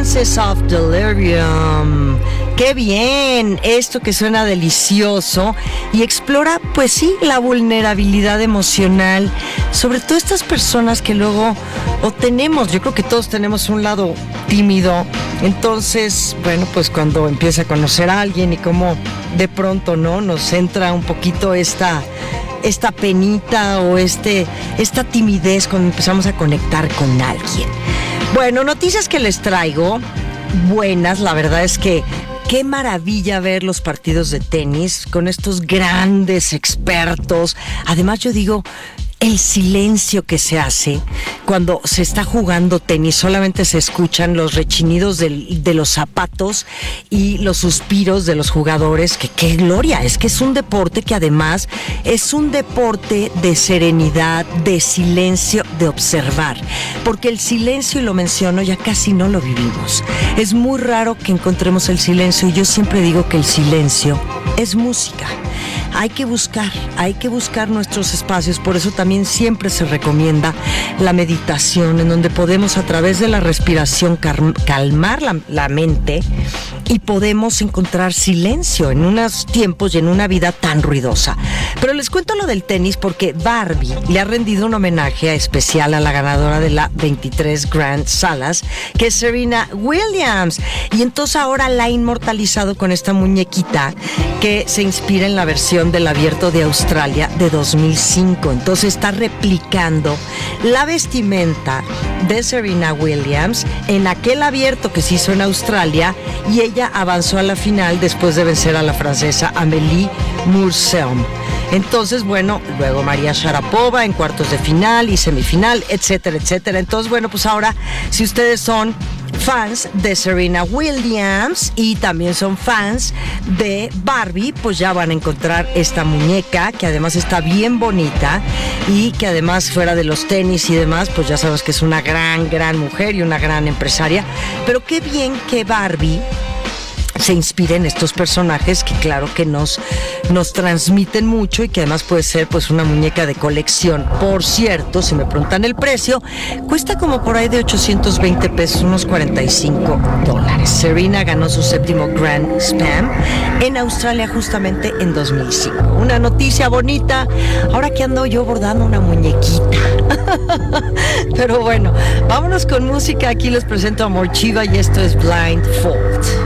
Dances of Delirium. ¡Qué bien! Esto que suena delicioso y explora, pues sí, la vulnerabilidad emocional, sobre todo estas personas que luego yo creo que todos tenemos un lado tímido, entonces, bueno, pues cuando empieza a conocer a alguien y cómo de pronto, ¿no?, nos entra un poquito esta penita o esta timidez cuando empezamos a conectar con alguien. Bueno, noticias que les traigo, buenas, la verdad es que qué maravilla ver los partidos de tenis con estos grandes expertos. Además, yo digo, el silencio que se hace cuando se está jugando tenis, solamente se escuchan los rechinidos de los zapatos y los suspiros de los jugadores, que qué gloria, es que es un deporte que además es un deporte de serenidad, de silencio, de observar, porque el silencio, y lo menciono, ya casi no lo vivimos, es muy raro que encontremos el silencio, y yo siempre digo que el silencio es música. Hay que buscar nuestros espacios, por eso también siempre se recomienda la meditación, en donde podemos a través de la respiración calmar la mente y podemos encontrar silencio en unos tiempos y en una vida tan ruidosa. Pero les cuento lo del tenis porque Barbie le ha rendido un homenaje especial a la ganadora de la 23 Grand Salas, que es Serena Williams, y entonces ahora la ha inmortalizado con esta muñequita que se inspira en la versión del Abierto de Australia de 2005. Entonces está replicando la vestimenta de Serena Williams en aquel abierto que se hizo en Australia, y ella avanzó a la final después de vencer a la francesa Amélie Moursel. Entonces, bueno, luego María Sharapova en cuartos de final y semifinal, etcétera, etcétera. Entonces, bueno, pues ahora, si ustedes son fans de Serena Williams y también son fans de Barbie, pues ya van a encontrar esta muñeca que además está bien bonita y que además, fuera de los tenis y demás, pues ya sabes que es una gran mujer y una gran empresaria. Pero qué bien que Barbie se inspira en estos personajes que claro que nos transmiten mucho, y que además puede ser pues una muñeca de colección. Por cierto, si me preguntan el precio, cuesta como por ahí de 820 pesos, unos $45. Serena ganó su 7º Grand Slam en Australia justamente en 2005. Una noticia bonita, ahora que ando yo bordando una muñequita. Pero bueno, vámonos con música. Aquí les presento a Morchiva y esto es Blindfold.